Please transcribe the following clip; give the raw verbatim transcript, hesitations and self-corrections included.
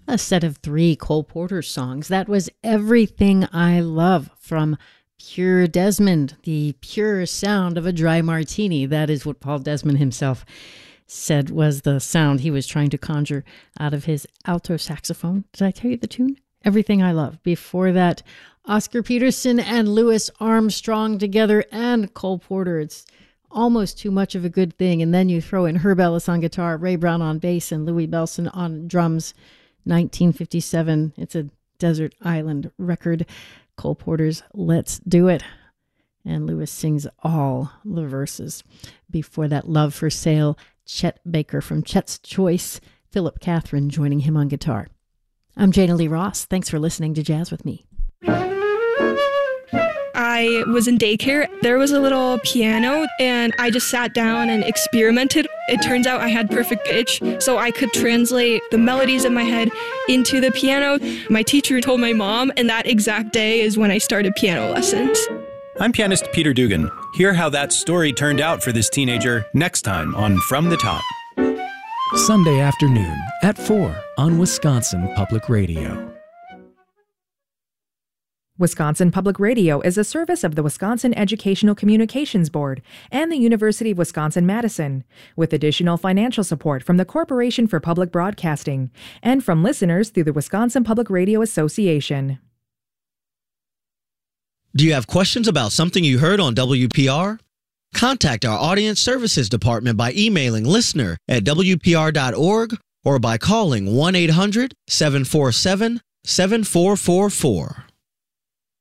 a set of three Cole Porter songs. That was Everything I Love from Pure Desmond, the pure sound of a dry martini. That is what Paul Desmond himself said was the sound he was trying to conjure out of his alto saxophone. Did I tell you the tune? Everything I Love. Before that, Oscar Peterson and Louis Armstrong together and Cole Porter. It's almost too much of a good thing. And then you throw in Herb Ellis on guitar, Ray Brown on bass, and Louis Bellson on drums. nineteen fifty-seven. It's a desert island record. Cole Porter's Let's Do It. And Louis sings all the verses. Before that, Love for Sale, Chet Baker from Chet's Choice. Philip Catherine joining him on guitar. I'm Jana Lee Ross. Thanks for listening to Jazz with Me. I was in daycare. There was a little piano and I just sat down and experimented. It turns out I had perfect pitch, so I could translate the melodies in my head into the piano. My teacher told my mom, and that exact day is when I started piano lessons. I'm pianist Peter Dugan. Hear how that story turned out for this teenager next time on From the Top. Sunday afternoon at four on Wisconsin Public Radio. Wisconsin Public Radio is a service of the Wisconsin Educational Communications Board and the University of Wisconsin-Madison, with additional financial support from the Corporation for Public Broadcasting and from listeners through the Wisconsin Public Radio Association. Do you have questions about something you heard on W P R? Contact our Audience Services Department by emailing listener at W P R dot org or by calling one eight hundred seven four seven seven four four four.